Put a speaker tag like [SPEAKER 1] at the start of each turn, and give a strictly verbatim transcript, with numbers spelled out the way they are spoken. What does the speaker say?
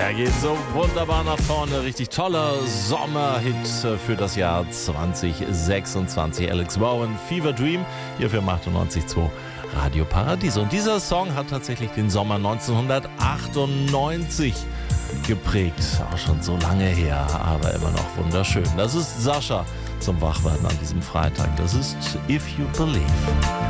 [SPEAKER 1] Der geht so wunderbar nach vorne. Richtig toller Sommerhit für das Jahr zwanzig sechsundzwanzig. Alex Bowen, Fever Dream, hier für achtundneunzig Komma zwei Radio Paradies. Und dieser Song hat tatsächlich den Sommer neunzehnhundertachtundneunzig geprägt. Auch schon so lange her, aber immer noch wunderschön. Das ist Sascha zum Wachwerden an diesem Freitag. Das ist If You Believe.